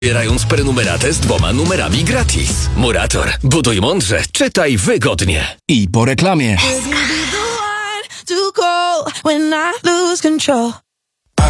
Zbierając prenumeratę z 2 numerami gratis. Murator. Buduj mądrze, czytaj wygodnie. I po reklamie. To go when I lose control.